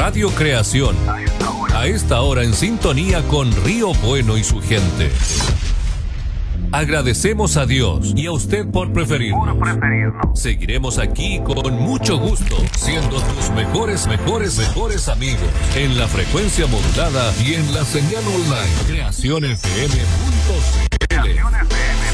Radio Creación. A esta hora en sintonía con Río Bueno y su gente. Agradecemos a Dios y a usted por preferirnos. Seguiremos aquí con mucho gusto, siendo tus mejores amigos en la frecuencia modulada y en la señal online creacionfm.cl.